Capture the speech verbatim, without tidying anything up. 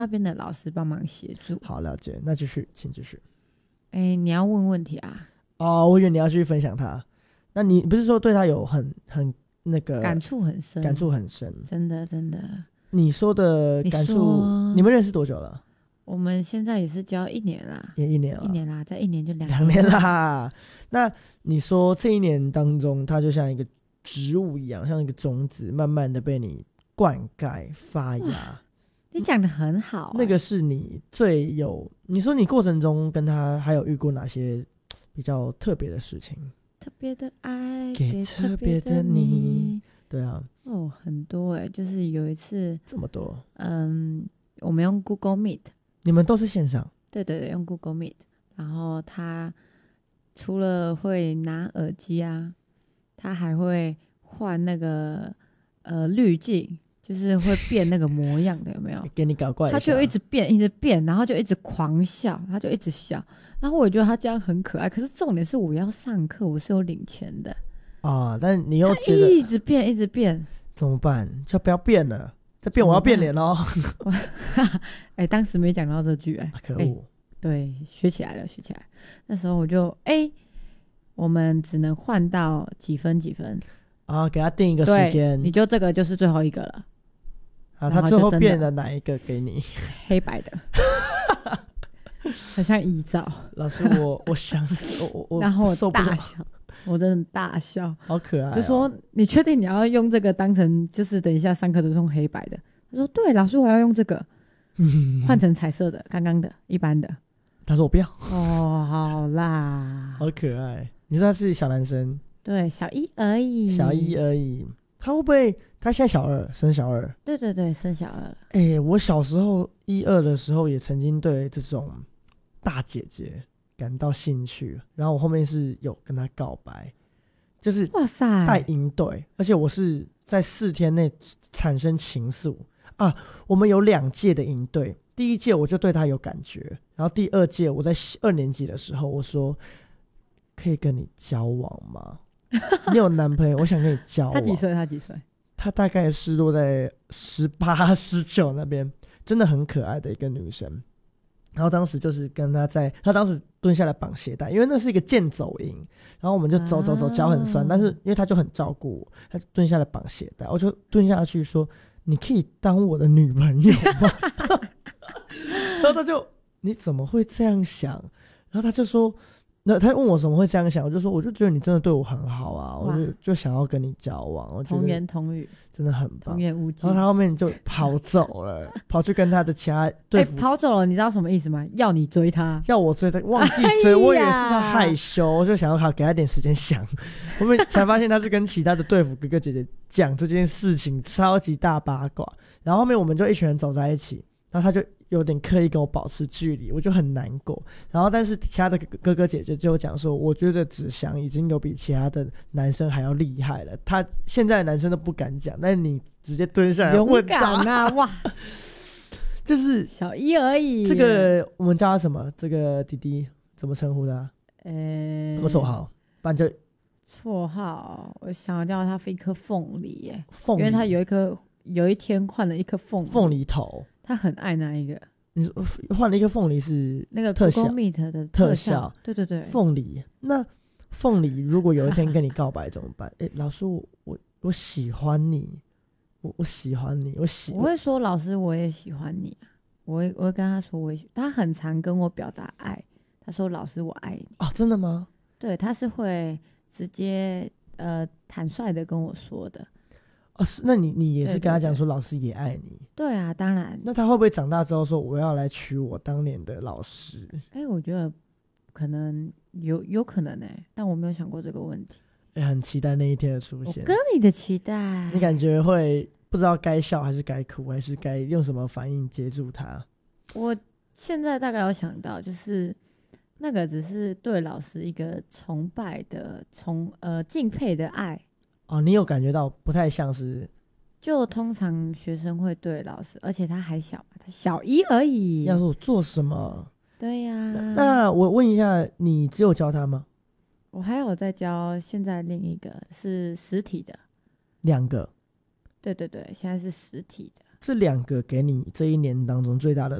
那边的老师帮忙协助。 好，了解，那继续，请继续。 哎，你要问问题啊？ 哦，我以为你要继续分享他。那你不是说对他有很很那个感触很深， 感触很深？ 真的真的。 你说的感触，你, 你们认识多久了？ 我们现在也是教一年啦， 也一年了， 一年啦，在一年就两两年啦。那你说这一年当中，它就像一个植物一样，像一个种子，慢慢的被你灌溉发芽。 你讲得很好、欸， 那个是你最有，你说你过程中跟他还有遇过哪些比较特别的事情？ 特别的爱给特别的你，对啊， 哦，很多哎、欸，就是有一次这么多， 嗯，我们用 Google Meet， 你们都是线上？ 对对对，用 Google Meet， 然后他除了会拿耳机啊，他还会换那个呃滤镜。就是会变那个模样的，有没有？ 给你搞怪一下， 他就一直变，一直变，然后就一直狂笑，他就一直笑。然后我觉得他这样很可爱，可是重点是我要上课，我是有领钱的啊。但你又觉得他一直变，一直变， 怎么办？就不要变了，再变我要变脸哦。 哎、欸，当时没讲到这句、欸，哎、 啊，可恶、 欸！对，学起来了，学起来。那时候我就哎、欸，我们只能换到几分几分啊，给他定一个时间， 你就这个就是最后一个了。 啊，他最后变了哪一个给你？ 黑白的，很像遗照。 老师，我我想死，我我然后我受不了大笑，我真的大笑， 好可爱、哦。 就说你确定你要用这个当成，就是等一下上课都是用黑白的？他说对，老师我要用这个，换成彩色的，刚刚的一般的。 他说我不要。 哦，好啦， 好可爱。你说他是小男生？ 对，小一而已， 小一而已。他会不会？他现在小二，升小二。 对对对，升小二了。 哎、欸，我小时候一二的时候，也曾经对这种大姐姐感到兴趣，然后我后面是有跟她告白，就是哇塞， 带营队，而且我是在四天内产生情愫啊。我们有两届的营队，第一届我就对她有感觉，然后第二届我在二年级的时候，我说可以跟你交往吗？你有男朋友，我想跟你交往。 他几岁？他几岁？ 她大概是落在十八、十九那边，真的很可爱的一个女生。然后当时就是跟她在，她当时蹲下来绑鞋带，因为那是一个健走营，然后我们就走走走，脚很酸，啊、但是因为她就很照顾我，她就蹲下来绑鞋带，我就蹲下去说：“你可以当我的女朋友吗？”然后她就你怎么会这样想？然后她就说。那他问我怎么会这样想，我就说我就觉得你真的对我很好啊，我就就想要跟你交往，我觉得童言童语， 真的很棒， 童言无忌。 然后他后面就跑走了，跑去跟他的其他队服、 欸、跑走了，你知道什么意思吗？要你追他， 要我追他，忘记追，哎、我以为是他害羞，我就想要好给他点时间想，后面才发现他是跟其他的队服哥哥姐姐讲这件事情，超级大八卦。然后后面我们就一群人走在一起，然后他就有点刻意跟我保持距离，我就很难过。然后但是其他的哥哥姐姐就讲说，我觉得子祥已经有比其他的男生还要厉害了，他现在的男生都不敢讲，但是你直接蹲下来问他， 勇敢啊，哇， 就是小一而已。 这个我们叫他什么？这个弟弟怎么称呼他？ 呃、 欸，什么绰号？不然就绰号，我想要叫他一颗凤梨耶， 凤梨， 因为他有一颗，有一天换了一颗凤梨， 凤梨头。 他很爱那一个。 你说换了一个凤梨是那个特效 Google Meet 的特效， 效， 对对对， 凤梨。那凤梨如果有一天跟你告白怎么办？哎、欸，老师，我我我喜欢你，我我喜欢你，我喜， 我会说老师我也喜欢你啊，我会我会跟他说我也喜，他很常跟我表达爱，他说老师我爱你啊，真的吗？ 对，他是会直接呃坦率的跟我说的。 哦，是，那你你也是跟他讲说老师也爱你？ 对, 对, 对, 对啊，当然。 那他会不会长大之后说我要来娶我当年的老师？ 哎、欸，我觉得可能有有可能哎、欸，但我没有想过这个问题。 欸、很期待那一天的出现。 我跟你的期待， 你感觉会不知道该笑还是该哭，还是该用什么反应接住他？ 我现在大概有想到，就是那个只是对老师一个崇拜的、崇呃敬佩的爱。 哦，你有感觉到不太像是？ 就通常学生会对老师，而且他还小嘛，他小一而已。 要说我做什么？ 对呀、啊。 那, 那我问一下，你只有教他吗？ 我还有在教，现在另一个是实体的。 两个？ 对对对，现在是实体的。 这两个给你这一年当中最大的